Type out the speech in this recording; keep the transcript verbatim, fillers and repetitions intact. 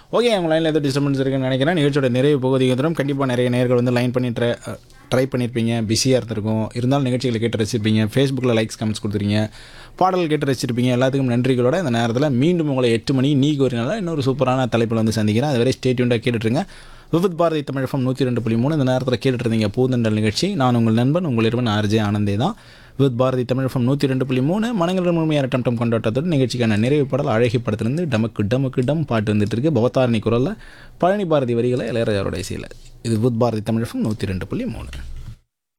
Okay, அவங்க லைனில் ஏதோ டிஸ்டர்பன்ஸ் இருக்குன்னு நினைக்கிறேன். நிகழ்ச்சியோட நிறைவு பகுதிக்கு வந்துடும். கண்டிப்பாக நிறைய நேர்கள் வந்து லைன் பண்ணி ட்ரை ட்ரை பண்ணியிருப்பீங்க. பிஸியாக இருந்திருக்கும். இருந்தாலும் நிகழ்ச்சிகளை கேட்டு ரசிச்சிருப்பீங்க. ஃபேஸ்புக்கில் லைக்ஸ் கமெண்ட்ஸ் கொடுத்துருங்க. பாடல் கேட்டு ரசிச்சிருப்பீங்க. எல்லாத்துக்கும் நன்றிகளோட இந்த நேரத்தில் மீண்டும் உங்களை எட்டு மணி நீக்கு ஒரு நாள் இன்னொரு சூப்பரான தலைப்பில் வந்து சந்திக்கிறேன். அதுவரை ஸ்டேட்யூண்டாக கேட்டுட்ருங்க. விவித் பாரதி தமிழ் எஃப்எம் நூற்றி ரெண்டு புள்ளி மூணு இந்த நேரத்தில் கேட்டுட்டு இருந்தீங்க பூந்தண்டல் நிகழ்ச்சி. நான் உங்கள் நண்பன் உங்கள் இருவன் ஆர்ஜே ஆனந்தே தான். வித் பாரதி தமிழ் எஃப்எம் நூற்றி ரெண்டு புள்ளி மூணு மனங்கள் முழுமையான டம் கொண்டாட்டத்தோடு நிகழ்ச்சிக்கான நிறைவு பாடல் அழகி படத்திலிருந்து டமக்கு டமக்கு டம் பாட்டு வந்துட்டு இருக்கு. பவதாரணி குரலில் பழனி பாரதி வரிகளை இளையராஜாவோட இசையில். இது வித் பாரதி தமிழ் எஃப்எம் நூற்றி ரெண்டு புள்ளி மூணு.